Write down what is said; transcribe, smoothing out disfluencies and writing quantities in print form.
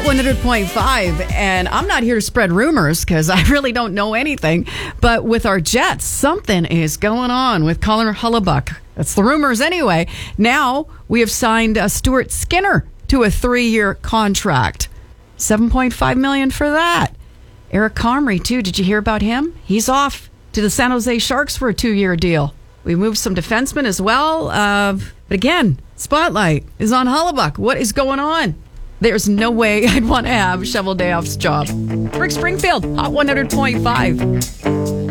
Hot 100.5, and I'm not here to spread rumors because I really don't know anything. But with our Jets, something is going on with Colin Hellebuyck. That's the rumors anyway. Now we have signed Stuart Skinner to a 3-year contract. $7.5 million for that. Eric Comrie, too. Did you hear about him? He's off to the San Jose Sharks for a 2-year deal. We moved some defensemen as well. But again, spotlight is on Hellebuyck. What is going on? There's no way I'd want to have Shovel Dayoff's job. Rick Springfield, Hot 100.5.